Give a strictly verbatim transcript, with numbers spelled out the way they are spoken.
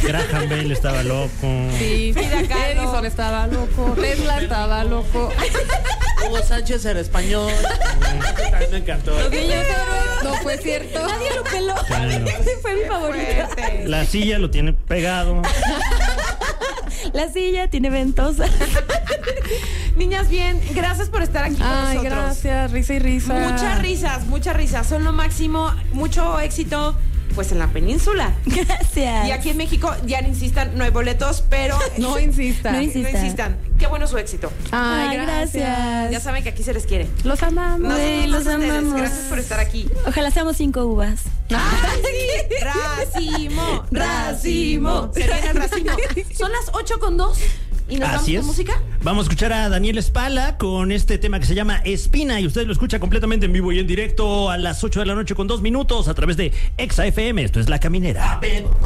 Graham Bell estaba loco. Sí, Frida Kahlo. Edison estaba loco, Tesla estaba loco. Hugo Sánchez era español. También me encantó. Los niños héroes, no fue cierto. Nadie lo peló. Claro. Sí, fue mi favorita. Fuerte. La silla lo tiene pegado. La silla tiene ventosa. Niñas, bien, gracias por estar aquí con Ay, nosotros. gracias, risa y risa. Muchas risas, muchas risas. Son lo máximo, mucho éxito, pues en la península. Gracias. Y aquí en México, ya no insistan, no hay boletos, pero No insista. No no insista. insistan. Qué bueno su éxito. Ay, Ay, gracias. gracias. Ya saben que aquí se les quiere. Los amamos. Nosotros Güey, más los a ustedes. amamos. Gracias por estar aquí. Ojalá seamos cinco uvas. ¡Ay, sí! ¡Racimo! ¡Racimo! Se viene el racimo. Son las ocho con dos. ¿Y nos vamos Así es. con música? Vamos a escuchar a Daniel Espala con este tema que se llama Espina y usted lo escucha completamente en vivo y en directo a las ocho de la noche con dos minutos a través de Exa F M. Esto es La Caminera.